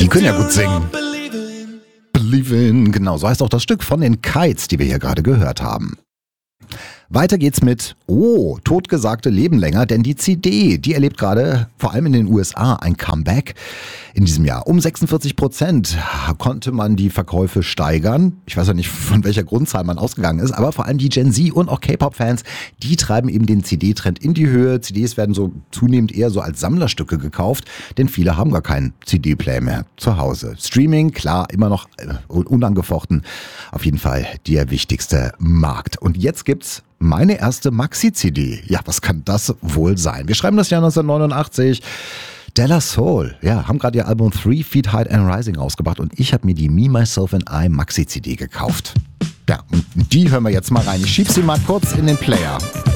Die können ja gut singen. Believe in, genau, so heißt auch das Stück von den Kites, die wir hier gerade gehört haben. Weiter geht's mit Totgesagte leben länger, denn die CD, die erlebt gerade vor allem in den USA ein Comeback in diesem Jahr. Um 46% konnte man die Verkäufe steigern. Ich weiß ja nicht, von welcher Grundzahl man ausgegangen ist, aber vor allem die Gen Z und auch K-Pop-Fans, die treiben eben den CD-Trend in die Höhe. CDs werden so zunehmend eher so als Sammlerstücke gekauft, denn viele haben gar keinen CD-Player mehr zu Hause. Streaming, klar, immer noch unangefochten. Auf jeden Fall der wichtigste Markt. Und jetzt gibt's meine erste Maxi-CD. Ja, was kann das wohl sein? Wir schreiben das Jahr 1989. De La Soul, ja, haben gerade ihr Album 3 Feet High and Rising rausgebracht und ich habe mir die Me, Myself and I Maxi-CD gekauft. Ja, und die hören wir jetzt mal rein. Ich schieb sie mal kurz in den Player.